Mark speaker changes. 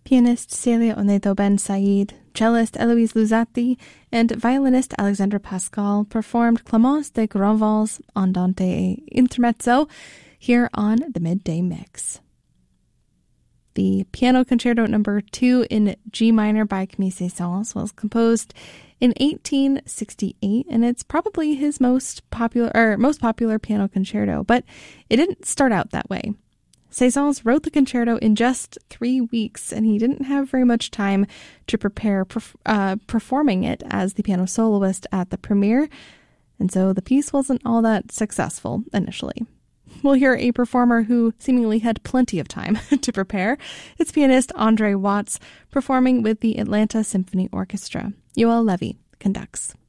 Speaker 1: Pianist Celia Oneto Ben Said, cellist Eloise Luzzati, and violinist Alexandra Pascal performed Clémence de Grandval's Andante et Intermezzo here on the Midday Mix. The Piano Concerto No. 2 in G minor by Camille Saint-Saëns was composed in 1868, and it's probably his most popular piano concerto, but it didn't start out that way. Saint-Saëns wrote the concerto in just 3 weeks, and he didn't have very much time to prepare performing it as the piano soloist at the premiere, and so the piece wasn't all that successful initially. We'll hear a performer who seemingly had plenty of time to prepare. It's pianist Andre Watts performing with the Atlanta Symphony Orchestra. Yoel Levy conducts.